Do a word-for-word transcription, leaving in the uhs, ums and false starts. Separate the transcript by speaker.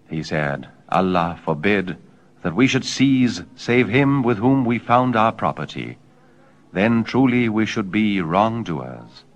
Speaker 1: He said, Allah forbid that we should seize save him with whom we found our property. Then truly we should be wrongdoers.